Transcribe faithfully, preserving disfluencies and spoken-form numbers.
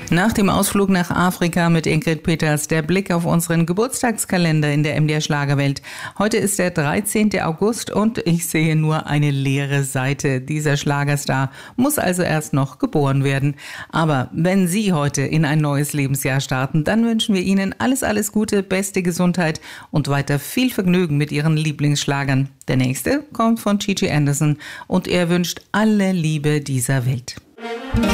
Nach dem Ausflug nach Afrika mit Ingrid Peters der Blick auf unseren Geburtstagskalender in der M D R Schlagerwelt. Heute ist der dreizehnte August und ich sehe nur eine leere Seite. Dieser Schlagerstar muss also erst noch geboren werden. Aber wenn Sie heute in ein neues Lebensjahr starten, dann wünschen wir Ihnen alles, alles Gute, beste Gesundheit und weiter viel Vergnügen mit Ihren Lieblingsschlagern. Der nächste kommt von Gigi Anderson und er wünscht alle Liebe dieser Welt.